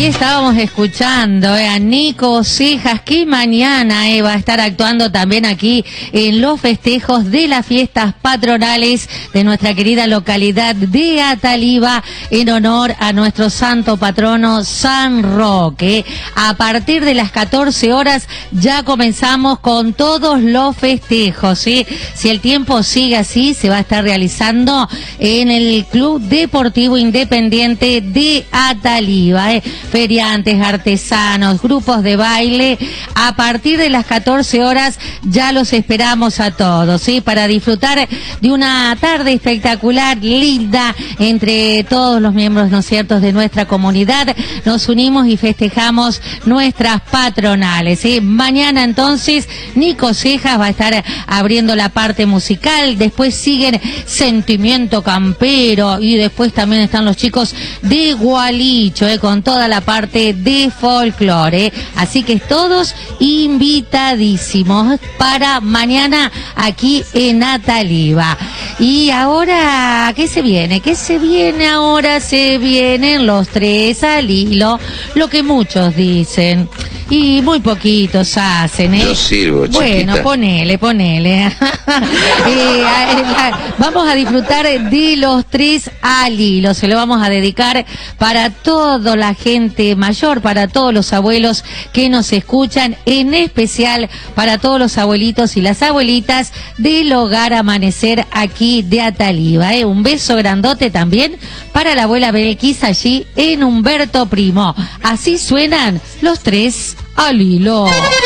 ahí estábamos escuchando a Nico Cejas, que mañana va a estar actuando también aquí en los festejos de las fiestas patronales de nuestra querida localidad de Ataliva, en honor a nuestro santo patrono San Roque. A partir de las 14 horas ya comenzamos con todos los festejos, ¿sí? Si el tiempo sigue así, se va a estar realizando en el Club Deportivo Independiente de Ataliva, feriantes, artesanos, grupos de baile. A partir de las 14 horas ya los esperamos a todos, ¿sí? Para disfrutar de una tarde espectacular, linda, entre todos los miembros, ¿no es cierto?, de nuestra comunidad. Nos unimos y festejamos nuestras patronales, ¿sí? Mañana entonces Nico Cejas va a estar abriendo la parte musical, después siguen Sentimiento Campero y después también están los chicos de Gualicho, con toda la parte de folclore. Así que todos invitadísimos para mañana aquí en Ataliva. Y ahora, ¿qué se viene? ¿Qué se viene ahora? Se vienen los tres al hilo, lo que muchos dicen y muy poquitos hacen, Yo sirvo, chiquita. Bueno, ponele. Vamos a disfrutar de los tres al hilo. Se lo vamos a dedicar para toda la gente mayor, para todos los abuelos que nos escuchan, en especial para todos los abuelitos y las abuelitas del Hogar Amanecer aquí de Ataliva. Un beso grandote también para la abuela Belkis allí en Humberto Primo. Así suenan los tres al hilo.